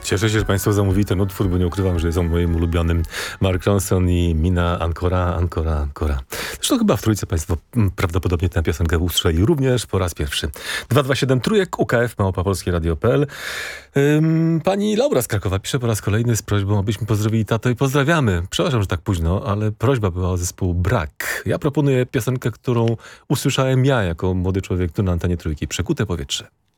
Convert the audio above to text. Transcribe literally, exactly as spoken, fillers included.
Cieszę się, że Państwo zamówili ten utwór, bo nie ukrywam, że jest on moim ulubionym. Mark Ronson i Mina Ancora, Ancora, Ancora. Zresztą chyba w Trójce Państwo prawdopodobnie tę piosenkę usłyszeli również po raz pierwszy. dwa dwa siedem Trójek, U K F, małpa polskie radio kropka p l. Ym, pani Laura z Krakowa pisze po raz kolejny z prośbą, abyśmy pozdrowili tato i pozdrawiamy. Przepraszam, że tak późno, ale prośba była o zespół Brak. Ja proponuję piosenkę, którą usłyszałem ja jako młody człowiek tu na antenie Trójki. Przekute powietrze.